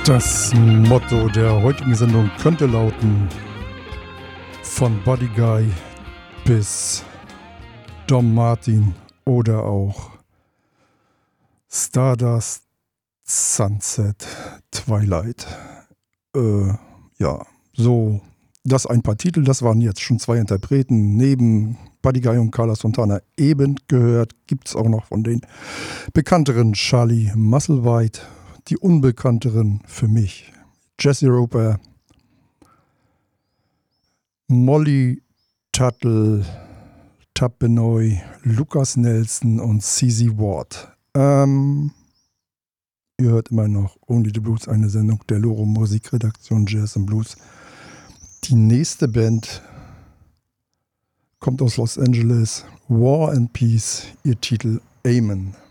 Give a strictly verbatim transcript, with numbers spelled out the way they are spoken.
Das Motto der heutigen Sendung könnte lauten: von Buddy Guy bis Dom Martin oder auch Stardust, Sunset, Twilight. Äh, ja, so, das ein paar Titel, das waren jetzt schon zwei Interpreten. Neben Buddy Guy und Carlos Santana eben gehört, gibt es auch noch von den bekannteren Charlie Musselwhite, die unbekannteren für mich Jesse Roper, Molly Tuttle, Tab Benoy, Lukas Nelson und C Z Ward. Ähm, ihr hört immer noch Only the Blues, eine Sendung der Loro Musikredaktion Jazz and Blues. Die nächste Band kommt aus Los Angeles, War and Peace, ihr Titel Amen.